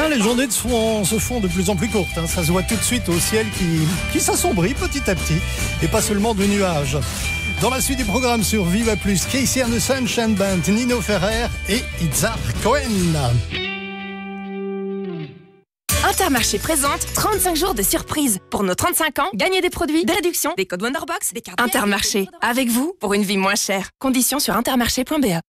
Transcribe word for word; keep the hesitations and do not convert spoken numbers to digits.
les journées se font, se font de plus en plus courtes. Hein. Ça se voit tout de suite au ciel qui, qui s'assombrit petit à petit. Et pas seulement de nuages. Dans la suite du programme sur Viva Plus, Casey and the Sunshine Band, Nino Ferrer et Itzhak Cohen. Intermarché présente trente-cinq jours de surprise. Pour nos trente-cinq ans, gagnez des produits, des réductions, des codes Wonderbox, des cartes... Intermarché, avec vous pour une vie moins chère. Conditions sur intermarché point b e.